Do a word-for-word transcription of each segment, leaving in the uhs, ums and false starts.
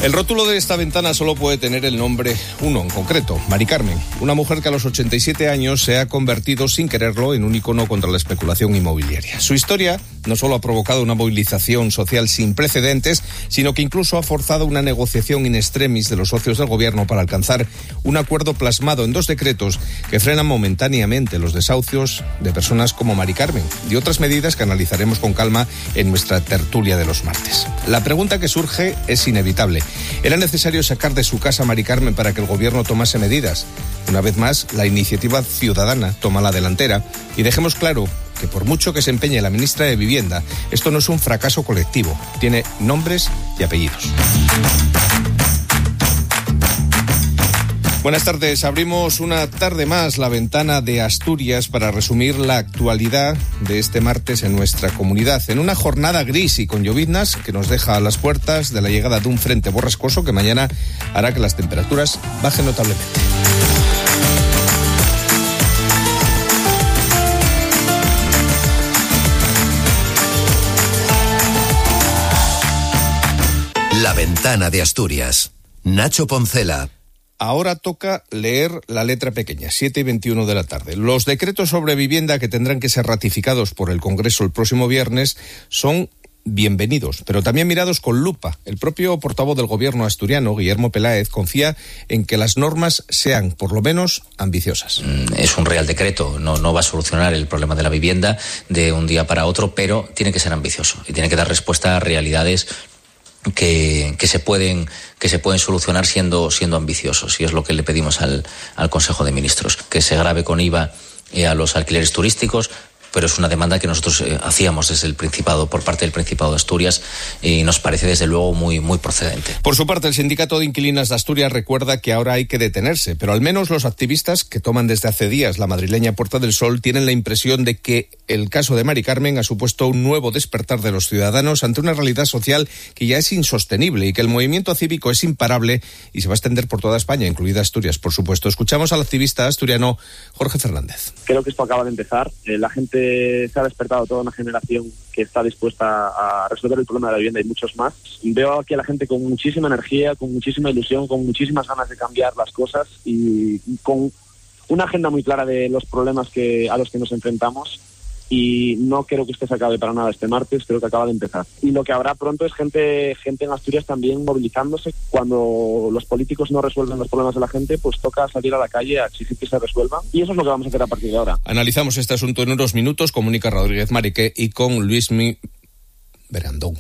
El rótulo de esta ventana solo puede tener el nombre uno en concreto, Mari Carmen, una mujer que a los ochenta y siete años se ha convertido sin quererlo en un ícono contra la especulación inmobiliaria. Su historia no solo ha provocado una movilización social sin precedentes, sino que incluso ha forzado una negociación in extremis de los socios del gobierno para alcanzar un acuerdo plasmado en dos decretos que frenan momentáneamente los desahucios de personas como Mari Carmen y otras medidas que analizaremos con calma en nuestra tertulia de los martes. La pregunta que surge es inevitable. ¿Era necesario sacar de su casa a Mari Carmen para que el gobierno tomase medidas? Una vez más, la iniciativa ciudadana toma la delantera y dejemos claro que por mucho que se empeñe la ministra de Vivienda, esto no es un fracaso colectivo, tiene nombres y apellidos. Buenas tardes. Abrimos una tarde más la ventana de Asturias para resumir la actualidad de este martes en nuestra comunidad. En una jornada gris y con lloviznas que nos deja a las puertas de la llegada de un frente borrascoso que mañana hará que las temperaturas bajen notablemente. La ventana de Asturias. Nacho Poncela. Ahora toca leer la letra pequeña, siete y veintiuno de la tarde. Los decretos sobre vivienda que tendrán que ser ratificados por el Congreso el próximo viernes son bienvenidos, pero también mirados con lupa. El propio portavoz del gobierno asturiano, Guillermo Peláez, confía en que las normas sean, por lo menos, ambiciosas. Es un real decreto, no, no va a solucionar el problema de la vivienda de un día para otro, pero tiene que ser ambicioso y tiene que dar respuesta a realidades Que, que se pueden que se pueden solucionar siendo siendo ambiciosos, y es lo que le pedimos al, al Consejo de Ministros, que se grave con I V A eh, a los alquileres turísticos, pero es una demanda que nosotros eh, hacíamos desde el Principado, por parte del Principado de Asturias, y nos parece desde luego muy, muy procedente. Por su parte, el Sindicato de Inquilinas de Asturias recuerda que ahora hay que detenerse, pero al menos los activistas que toman desde hace días la madrileña Puerta del Sol tienen la impresión de que el caso de Mari Carmen ha supuesto un nuevo despertar de los ciudadanos ante una realidad social que ya es insostenible y que el movimiento cívico es imparable y se va a extender por toda España, incluida Asturias, por supuesto. Escuchamos al activista asturiano Jorge Fernández. Creo que esto acaba de empezar. Eh, la gente se ha despertado, toda una generación que está dispuesta a resolver el problema de la vivienda y muchos más. Veo aquí a la gente con muchísima energía, con muchísima ilusión, con muchísimas ganas de cambiar las cosas y con una agenda muy clara de los problemas que a los que nos enfrentamos. Y no creo que esto se acabe para nada este martes, creo que acaba de empezar. Y lo que habrá pronto es gente gente en Asturias también movilizándose. Cuando los políticos no resuelven los problemas de la gente, pues toca salir a la calle a exigir que se resuelvan. Y eso es lo que vamos a hacer a partir de ahora. Analizamos este asunto en unos minutos con Mónica Rodríguez Marique y con Luismi Berandón.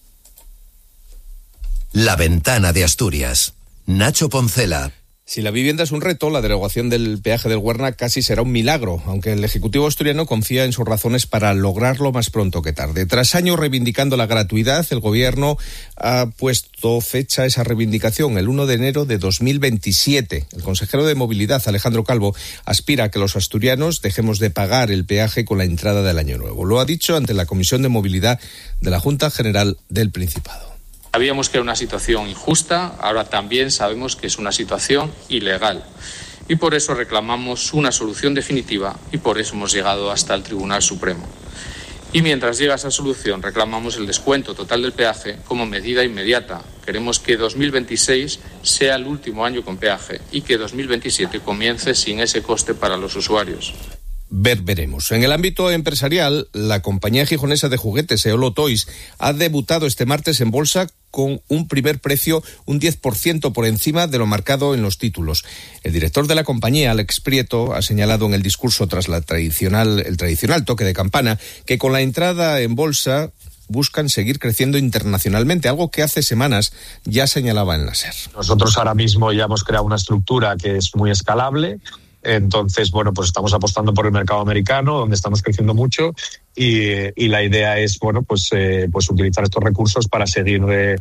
La ventana de Asturias. Nacho Poncela. Si la vivienda es un reto, la derogación del peaje del Huerna casi será un milagro, aunque el Ejecutivo asturiano confía en sus razones para lograrlo más pronto que tarde. Tras años reivindicando la gratuidad, el Gobierno ha puesto fecha a esa reivindicación, el uno de enero de dos mil veintisiete. El consejero de Movilidad, Alejandro Calvo, aspira a que los asturianos dejemos de pagar el peaje con la entrada del año nuevo. Lo ha dicho ante la Comisión de Movilidad de la Junta General del Principado. Sabíamos que era una situación injusta, ahora también sabemos que es una situación ilegal. Y por eso reclamamos una solución definitiva y por eso hemos llegado hasta el Tribunal Supremo. Y mientras llega esa solución, reclamamos el descuento total del peaje como medida inmediata. Queremos que dos mil veintiséis sea el último año con peaje y que dos mil veintisiete comience sin ese coste para los usuarios. Ver, veremos. En el ámbito empresarial, la compañía gijonesa de juguetes Eolo Toys ha debutado este martes en bolsa con un primer precio un diez por ciento por encima de lo marcado en los títulos. El director de la compañía, Alex Prieto, ha señalado en el discurso tras la tradicional, el tradicional toque de campana que con la entrada en bolsa buscan seguir creciendo internacionalmente, algo que hace semanas ya señalaba en la SER. Nosotros ahora mismo ya hemos creado una estructura que es muy escalable. Entonces, bueno, pues estamos apostando por el mercado americano, donde estamos creciendo mucho, y, y la idea es, bueno, pues, eh, pues utilizar estos recursos para seguir, eh,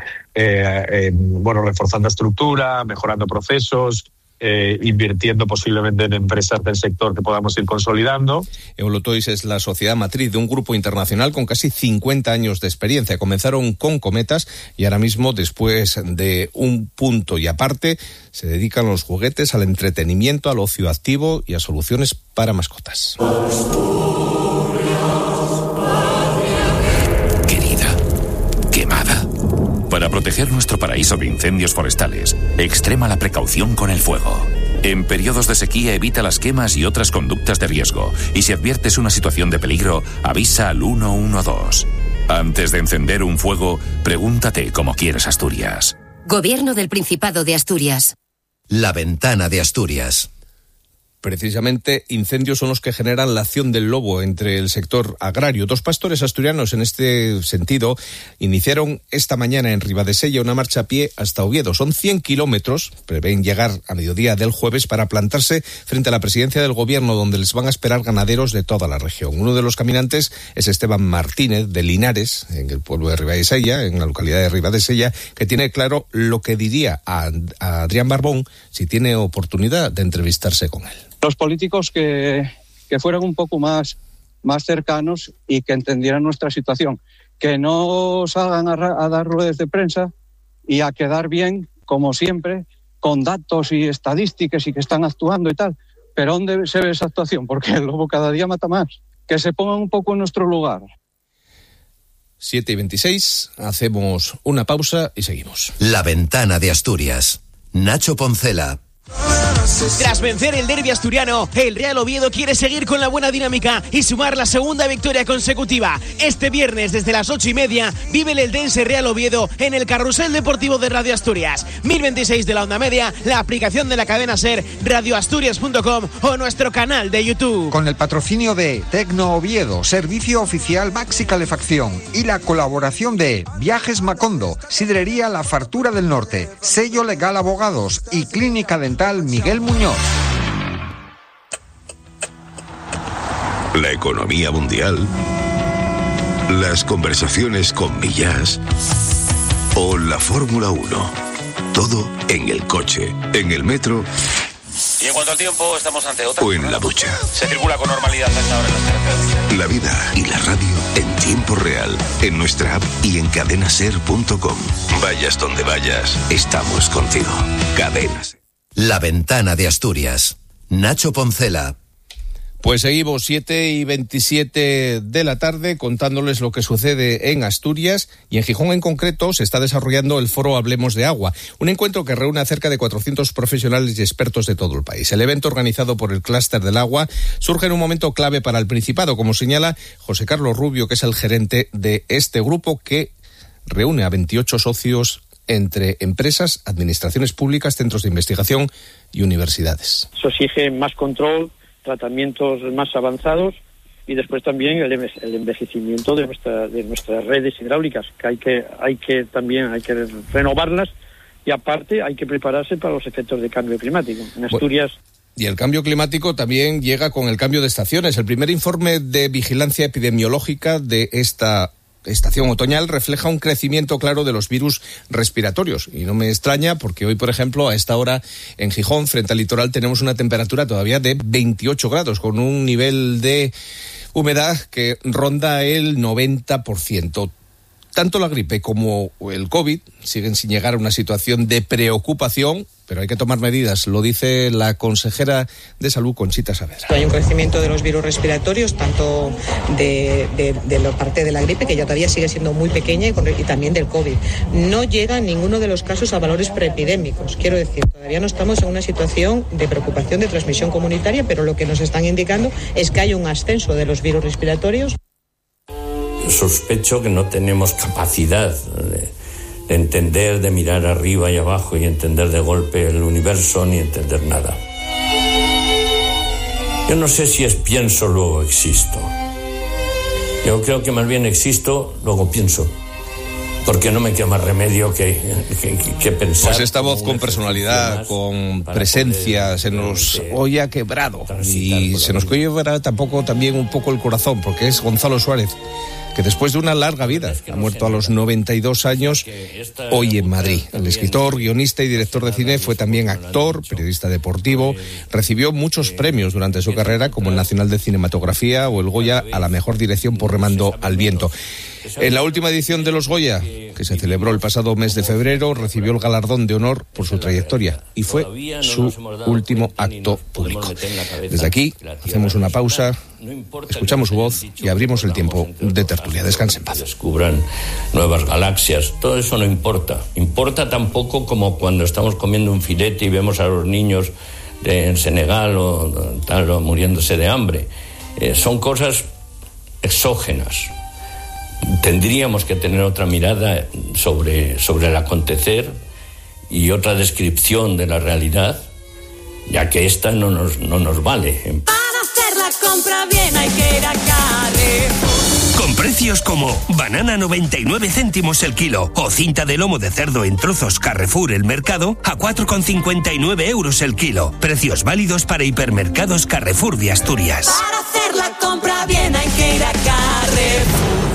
eh, bueno, reforzando estructura, mejorando procesos, eh, invirtiendo posiblemente en empresas del sector que podamos ir consolidando. Eolo Toys es la sociedad matriz de un grupo internacional con casi cincuenta años de experiencia. Comenzaron con cometas y ahora mismo, después de un punto y aparte, se dedican los juguetes al entretenimiento, al ocio activo y a soluciones para mascotas. Querida, quemada. Para proteger nuestro paraíso de incendios forestales, extrema la precaución con el fuego. En periodos de sequía evita las quemas y otras conductas de riesgo. Y si adviertes una situación de peligro, avisa al uno uno dos. Antes de encender un fuego, pregúntate cómo quieres Asturias. Gobierno del Principado de Asturias. La Ventana de Asturias. Precisamente incendios son los que generan la acción del lobo entre el sector agrario. Dos pastores asturianos en este sentido iniciaron esta mañana en Ribadesella una marcha a pie hasta Oviedo. Son cien kilómetros, prevén llegar a mediodía del jueves para plantarse frente a la presidencia del gobierno, donde les van a esperar ganaderos de toda la región. Uno de los caminantes es Esteban Martínez de Linares, en el pueblo de Ribadesella, en la localidad de Ribadesella, que tiene claro lo que diría a, a Adrián Barbón si tiene oportunidad de entrevistarse con él. Los políticos que, que fueran un poco más, más cercanos y que entendieran nuestra situación, que no salgan a, a dar ruedas de prensa y a quedar bien, como siempre, con datos y estadísticas y que están actuando y tal. Pero ¿dónde se ve esa actuación? Porque el lobo cada día mata más. Que se pongan un poco en nuestro lugar. siete y veintiséis, hacemos una pausa y seguimos. La Ventana de Asturias. Nacho Poncela. Tras vencer el derbi asturiano, el Real Oviedo quiere seguir con la buena dinámica y sumar la segunda victoria consecutiva. Este viernes desde las ocho y media vive el Eldense Real Oviedo en el Carrusel Deportivo de Radio Asturias. mil veintiséis de la onda media, la aplicación de la cadena SER, radio asturias punto com o nuestro canal de YouTube. Con el patrocinio de Tecno Oviedo, servicio oficial Maxi Calefacción, y la colaboración de Viajes Macondo, Sidrería La Fartura del Norte, Sello Legal Abogados y Clínica Dental Miguel Muñoz. La economía mundial, las conversaciones con Millás o la Fórmula uno. Todo en el coche, en el metro. Y en cuanto al tiempo, estamos ante otra. O en la ducha. Se circula con normalidad a esta hora en las carreteras. La vida y la radio en tiempo real, en nuestra app y en cadena ser punto com. Vayas donde vayas, estamos contigo. Cadena Ser. La Ventana de Asturias. Nacho Poncela. Pues seguimos siete y veintisiete de la tarde contándoles lo que sucede en Asturias, y en Gijón en concreto se está desarrollando el foro Hablemos de Agua, un encuentro que reúne a cerca de cuatrocientos profesionales y expertos de todo el país. El evento, organizado por el Clúster del Agua, surge en un momento clave para el Principado, como señala José Carlos Rubio, que es el gerente de este grupo que reúne a veintiocho socios entre empresas, administraciones públicas, centros de investigación y universidades. Eso exige más control, tratamientos más avanzados y después también el, el envejecimiento de, nuestra, de nuestras redes hidráulicas, que hay que hay que también hay que renovarlas, y aparte hay que prepararse para los efectos de cambio climático. En Asturias... Y el cambio climático también llega con el cambio de estaciones. El primer informe de vigilancia epidemiológica de esta estación otoñal refleja un crecimiento claro de los virus respiratorios, y no me extraña porque hoy, por ejemplo, a esta hora en Gijón, frente al litoral, tenemos una temperatura todavía de veintiocho grados, con un nivel de humedad que ronda el noventa por ciento. Tanto la gripe como el COVID siguen sin llegar a una situación de preocupación, pero hay que tomar medidas, lo dice la consejera de Salud, Conchita Saavedra. Hay un crecimiento de los virus respiratorios, tanto de, de, de la parte de la gripe, que ya todavía sigue siendo muy pequeña, y, con, y también del COVID. No llega en ninguno de los casos a valores preepidémicos. Quiero decir, todavía no estamos en una situación de preocupación de transmisión comunitaria, pero lo que nos están indicando es que hay un ascenso de los virus respiratorios. Sospecho que no tenemos capacidad de, de entender, de mirar arriba y abajo y entender de golpe el universo, ni entender nada. Yo no sé si es pienso, luego existo. Yo creo que más bien existo, luego pienso. Porque no me queda más remedio que, que, que pensar. Pues esta voz con personalidad, con presencia, se nos oye quebrado. Y se nos oye tampoco también un poco el corazón, porque es Gonzalo Suárez, que después de una larga vida ha muerto a los noventa y dos años hoy en Madrid. El escritor, guionista y director de cine fue también actor, periodista deportivo. Recibió muchos premios durante su carrera, como el Nacional de Cinematografía o el Goya a la mejor dirección por Remando al Viento. En la última edición de los Goya, que se celebró el pasado mes de febrero, recibió el galardón de honor por su trayectoria y fue su último acto público. Desde aquí hacemos una pausa, escuchamos su voz y abrimos el tiempo de tertulia. Descanse en paz. Descubran nuevas galaxias, todo eso no importa. Importa tampoco como cuando estamos comiendo un filete y vemos a los niños de, en Senegal o tal, o muriéndose de hambre. Eh, son cosas exógenas. Tendríamos que tener otra mirada sobre, sobre el acontecer y otra descripción de la realidad, ya que esta no nos, no nos vale. Para hacer la compra bien hay que ir a Carrefour. Con precios como banana noventa y nueve céntimos el kilo o cinta de lomo de cerdo en trozos Carrefour El Mercado a cuatro con cincuenta y nueve euros el kilo. Precios válidos para hipermercados Carrefour de Asturias. Para hacer la compra bien hay que ir a Carrefour.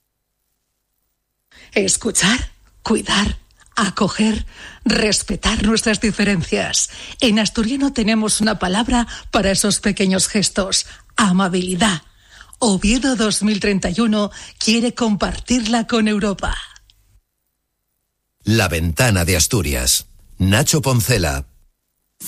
Escuchar, cuidar, acoger, respetar nuestras diferencias. En asturiano tenemos una palabra para esos pequeños gestos: amabilidad. Oviedo dos mil treinta y uno quiere compartirla con Europa. La Ventana de Asturias. Nacho Poncela,